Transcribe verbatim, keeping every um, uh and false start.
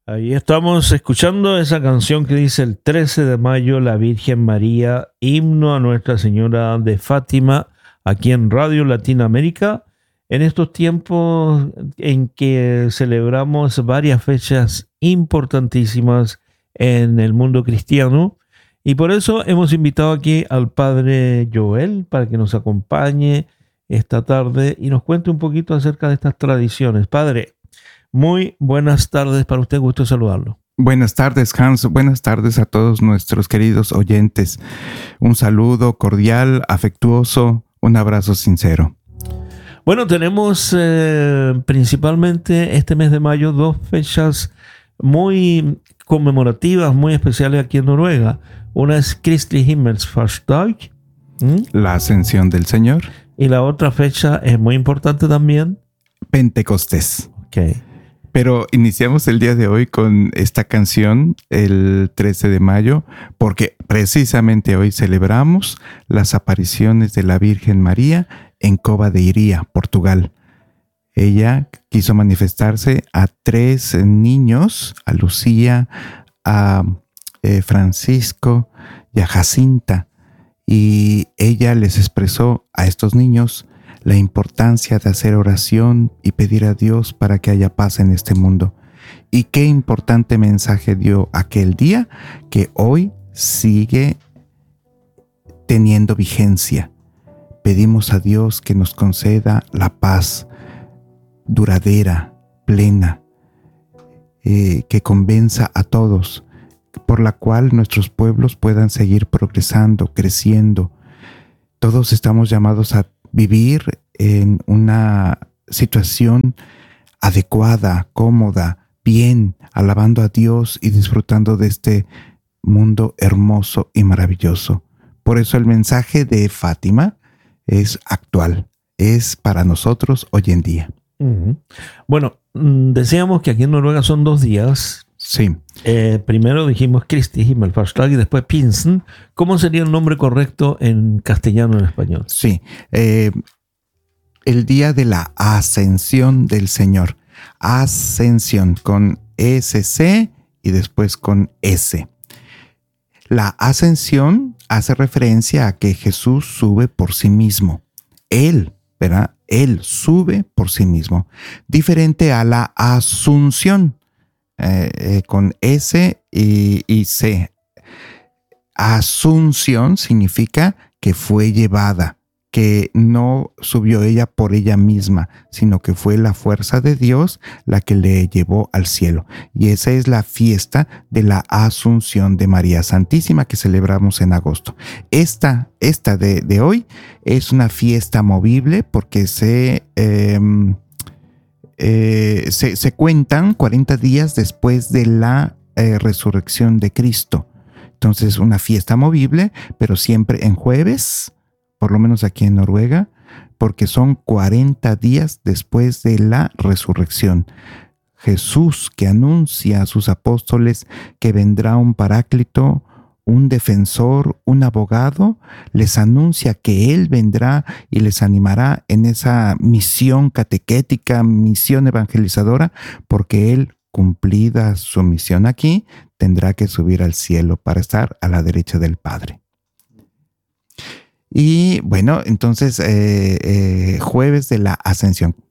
Ahí estamos escuchando esa canción que dice el trece de mayo, la Virgen María, himno a Nuestra Señora de Fátima, aquí en Radio Latinoamérica, en estos tiempos en que celebramos varias fechas importantísimas en el mundo cristiano. Y por eso hemos invitado aquí al Padre Joel para que nos acompañe esta tarde y nos cuente un poquito acerca de estas tradiciones. Padre, muy buenas tardes para usted, gusto saludarlo. Buenas tardes, Hans. Buenas tardes a todos nuestros queridos oyentes. Un saludo cordial, afectuoso, un abrazo sincero. Bueno, tenemos eh, principalmente este mes de mayo dos fechas muy conmemorativas, muy especiales aquí en Noruega. Una es Kristi Himmelsfartsdag, ¿Mm? la Ascensión del Señor. Y la otra fecha es muy importante también, Pentecostés. Okay. Pero iniciamos el día de hoy con esta canción, el trece de mayo, porque precisamente hoy celebramos las apariciones de la Virgen María en Cova de Iria, Portugal. Ella quiso manifestarse a tres niños, a Lucía, a eh, Francisco y a Jacinta, y ella les expresó a estos niños la importancia de hacer oración y pedir a Dios para que haya paz en este mundo. Y qué importante mensaje dio aquel día que hoy sigue teniendo vigencia. Pedimos a Dios que nos conceda la paz duradera, plena, eh, que convenza a todos, por la cual nuestros pueblos puedan seguir progresando, creciendo. Todos estamos llamados a vivir en una situación adecuada, cómoda, bien, alabando a Dios y disfrutando de este mundo hermoso y maravilloso. Por eso el mensaje de Fátima es actual, es para nosotros hoy en día. Uh-huh. Bueno, decíamos que aquí en Noruega son dos días. Sí. Eh, primero dijimos Kristi Himmelsfartsdag y después Pinsen. ¿Cómo sería el nombre correcto en castellano, en español? Sí, eh, el día de la Ascensión del Señor. Ascensión con S C y después con S. La ascensión hace referencia a que Jesús sube por sí mismo. Él, ¿verdad? Él sube por sí mismo. Diferente a la asunción. Eh, eh, con S y, y C. Asunción significa que fue llevada, que no subió ella por ella misma, sino que fue la fuerza de Dios la que le llevó al cielo. Y esa es la fiesta de la Asunción de María Santísima que celebramos en agosto. Esta, esta de, de hoy es una fiesta movible porque se... Eh, Eh, se, se cuentan cuarenta días después de la eh, resurrección de Cristo. Entonces, una fiesta movible, pero siempre en jueves, por lo menos aquí en Noruega, porque son cuarenta días después de la resurrección. Jesús, que anuncia a sus apóstoles que vendrá un paráclito, un defensor, un abogado, les anuncia que Él vendrá y les animará en esa misión catequética, misión evangelizadora, porque Él, cumplida su misión aquí, tendrá que subir al cielo para estar a la derecha del Padre. Y bueno, entonces eh, eh, jueves de la Ascensión.